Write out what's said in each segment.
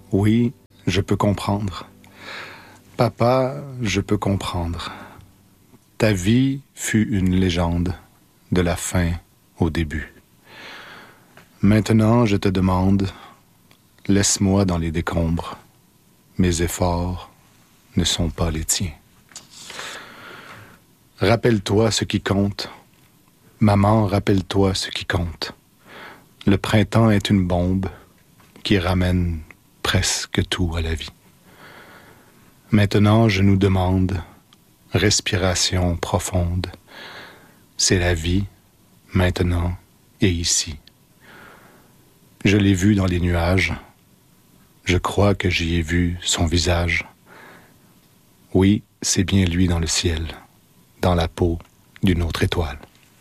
Oui, je peux comprendre. Papa, je peux comprendre. Ta vie fut une légende, de la fin au début. Maintenant, je te demande, laisse-moi dans les décombres. Mes efforts ne sont pas les tiens. Rappelle-toi ce qui compte. Maman, rappelle-toi ce qui compte. Le printemps est une bombe qui ramène presque tout à la vie. Maintenant, je nous demande, respiration profonde. C'est la vie, maintenant et ici. Je l'ai vu dans les nuages. Je crois que j'y ai vu son visage. Oui, c'est bien lui dans le ciel, dans la peau d'une autre étoile.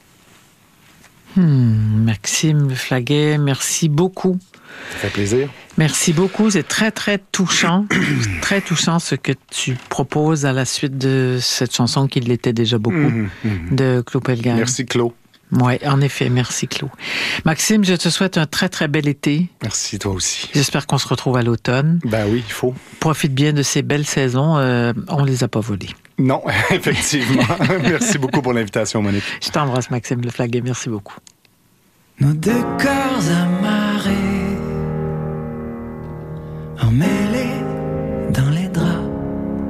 Maxime Flaguet, merci beaucoup. Ça fait plaisir. Merci beaucoup, c'est très, très touchant. Très touchant ce que tu proposes à la suite de cette chanson qui l'était déjà beaucoup, de Claude Pelgam. Merci Claude. Oui, en effet, merci Claude. Maxime, je te souhaite un très, très bel été. Merci, toi aussi. J'espère qu'on se retrouve à l'automne. Ben oui, il faut. Profite bien de ces belles saisons, on les a pas volées. Non, effectivement. Merci beaucoup pour l'invitation, Monique. Je t'embrasse, Maxime Le Flaguet. Merci beaucoup. Nos deux corps amarrés, emmêlés